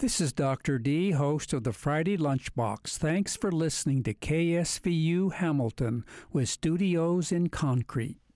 This is Dr. D, host of the Friday Lunchbox. Thanks for listening to KSVU Hamilton with studios in concrete.